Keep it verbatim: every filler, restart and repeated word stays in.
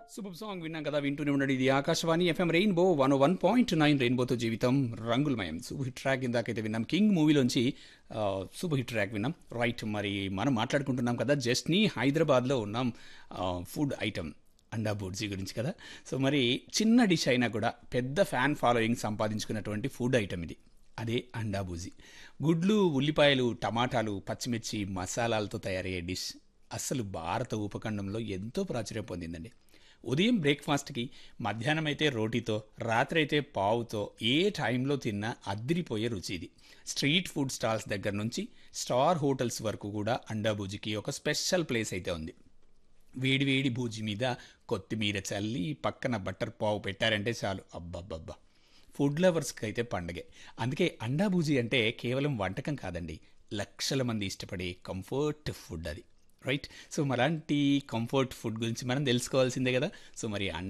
Super song విన్నాం కదా, వింటూనే ఉండండి. ఇది Akashvani FM rainbow one one point nine, రెయిన్బోతో జీవితం రంగులమయం. సూపర్ హిట్ ట్రాక్ ఇందాకైతే విన్నాం, కింగ్ మూవీలోంచి ఆ, సూపర్ హిట్ ట్రాక్ విన్నాం. రైట్, మరి మనం మాట్లాడుకుంటున్నాం కదా జస్ట్ని హైదరాబాద్లో ఉన్నాం. ఆ, ఫుడ్ ఐటమ్ అండా బుర్జీ గురించి కదా. సో మరి చిన్న డిష్ అయినా కూడా పెద్ద ఫ్యాన్ ఫాలోయింగ్ సంపాదించుకున్నటువంటి ఫుడ్ ఐటమ్ ఇది. అదే అండా బూజీ. గుడ్లు, ఉల్లిపాయలు, టమాటాలు, పచ్చిమిర్చి, మసాలాలతో తయారయ్యే డిష్ అస్సలు భారత ఉపఖండంలో ఎంతో ప్రాచుర్యం పొందిందండి. ఉదయం బ్రేక్ఫాస్ట్కి, మధ్యాహ్నం అయితే రోటీతో, రాత్రి అయితే పావుతో ఏ టైంలో తిన్నా అద్దిరిపోయే రుచి ఇది. స్ట్రీట్ ఫుడ్ స్టాల్స్ దగ్గర నుంచి స్టార్ హోటల్స్ వరకు కూడా అండా బూజీకి ఒక స్పెషల్ ప్లేస్ అయితే ఉంది. వేడి వేడి బూజీ మీద కొత్తిమీర చల్లి పక్కన బటర్ పావు పెట్టారంటే చాలు, అబ్బబ్బబ్బా, ఫుడ్ లవర్స్కి అయితే పండగే. అందుకే అండా బూజీ అంటే కేవలం వంటకం కాదండి, లక్షల మంది ఇష్టపడే కంఫర్ట్ ఫుడ్ అది. రైట్. సో మలాంటి కంఫర్ట్ ఫుడ్ గురించి మనం తెలుసుకోవాల్సిందే కదా. సో మరి